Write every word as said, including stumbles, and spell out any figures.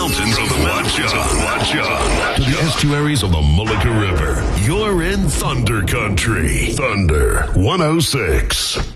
mountains of Watchung to the estuaries of the Mullica River, you're in Thunder Country. Thunder one oh six.